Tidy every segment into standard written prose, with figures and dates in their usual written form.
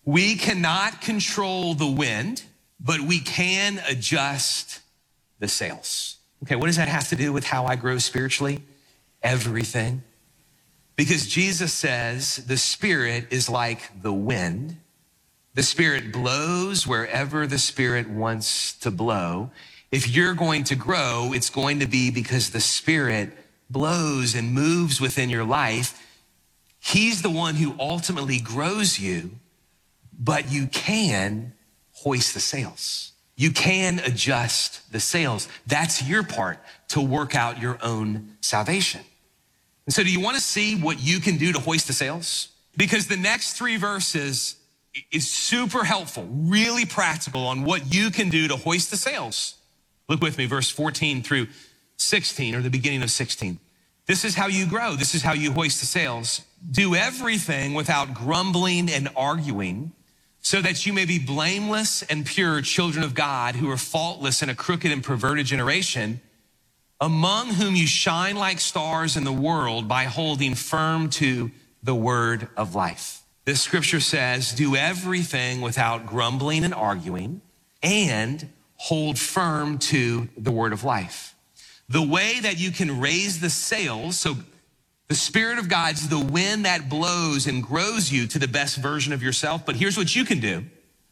We cannot control the wind, but we can adjust the sails. Okay, what does that have to do with how I grow spiritually? Everything. Because Jesus says the Spirit is like the wind. The Spirit blows wherever the Spirit wants to blow. If you're going to grow, it's going to be because the Spirit blows and moves within your life. He's the one who ultimately grows you, but you can hoist the sails. You can adjust the sails. That's your part to work out your own salvation. And so do you want to see what you can do to hoist the sails? Because the next 3 verses is super helpful, really practical on what you can do to hoist the sails. Look with me, verse 14 through 16, or the beginning of 16. This is how you grow. This is how you hoist the sails. Do everything without grumbling and arguing, so that you may be blameless and pure children of God who are faultless in a crooked and perverted generation, among whom you shine like stars in the world by holding firm to the word of life. This scripture says, do everything without grumbling and arguing, and hold firm to the word of life. The way that you can raise the sails, so the Spirit of God's the wind that blows and grows you to the best version of yourself. But here's what you can do.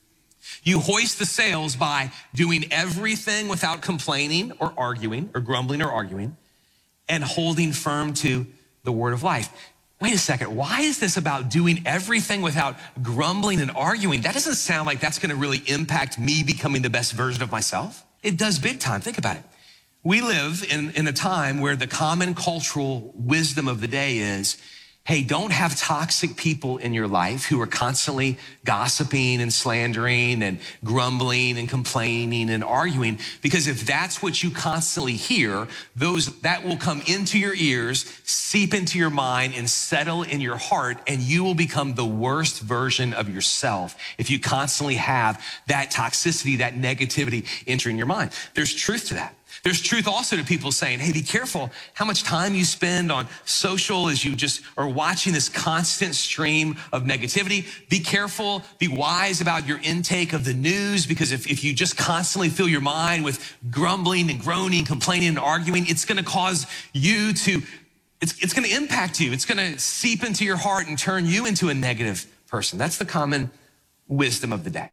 You hoist the sails by doing everything without complaining or arguing or grumbling or arguing, and holding firm to the word of life. Wait a second, why is this about doing everything without grumbling and arguing? That doesn't sound like that's gonna really impact me becoming the best version of myself. It does big time, think about it. We live in a time where the common cultural wisdom of the day is, hey, don't have toxic people in your life who are constantly gossiping and slandering and grumbling and complaining and arguing, because if that's what you constantly hear, that will come into your ears, seep into your mind, and settle in your heart, and you will become the worst version of yourself if you constantly have that toxicity, that negativity entering your mind. There's truth to that. There's truth also to people saying, hey, be careful how much time you spend on social as you just are watching this constant stream of negativity. Be careful, be wise about your intake of the news, because if you just constantly fill your mind with grumbling and groaning, complaining and arguing, it's gonna cause you to, it's gonna impact you. It's gonna seep into your heart and turn you into a negative person. That's the common wisdom of the day.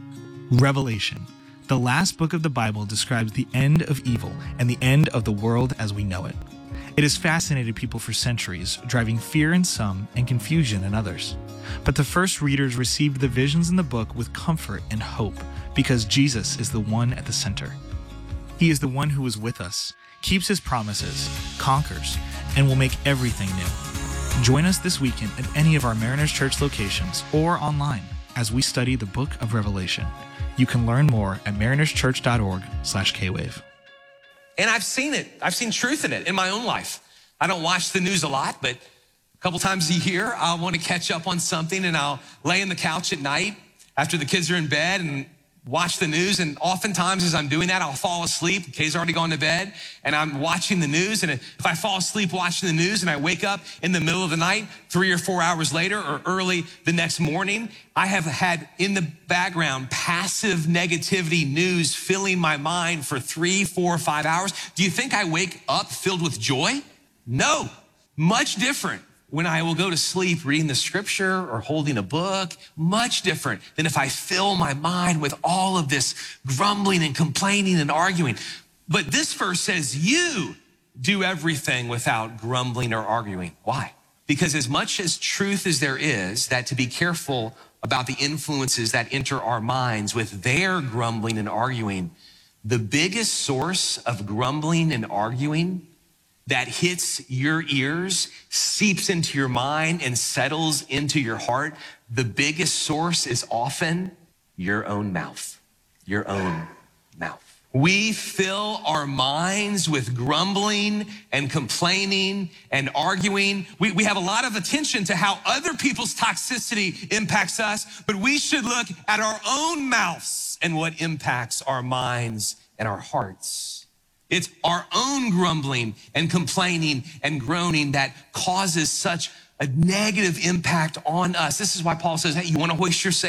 Revelation. The last book of the Bible describes the end of evil and the end of the world as we know it. It has fascinated people for centuries, driving fear in some and confusion in others. But the first readers received the visions in the book with comfort and hope, because Jesus is the one at the center. He is the one who is with us, keeps his promises, conquers, and will make everything new. Join us this weekend at any of our Mariners Church locations or online as we study the book of Revelation. You can learn more at marinerschurch.org/kwave. And I've seen it. I've seen truth in it in my own life. I don't watch the news a lot, but a couple times a year, I'll want to catch up on something, and I'll lay on the couch at night after the kids are in bed and watch the news. And oftentimes as I'm doing that, I'll fall asleep. Kay's already gone to bed, and I'm watching the news. And if I fall asleep watching the news and I wake up in the middle of the night, 3 or 4 hours later, or early the next morning, I have had in the background passive negativity news filling my mind for 3, 4, 5 hours. Do you think I wake up filled with joy? No, much different. When I will go to sleep reading the scripture or holding a book, much different than if I fill my mind with all of this grumbling and complaining and arguing. But this verse says you do everything without grumbling or arguing. Why? Because as much as truth as there is, that to be careful about the influences that enter our minds with their grumbling and arguing, the biggest source of grumbling and arguing that hits your ears, seeps into your mind, and settles into your heart, the biggest source is often your own mouth. Your own mouth. We fill our minds with grumbling and complaining and arguing. We have a lot of attention to how other people's toxicity impacts us, but we should look at our own mouths and what impacts our minds and our hearts. It's our own grumbling and complaining and groaning that causes such a negative impact on us. This is why Paul says, hey, you want to hoist your sail?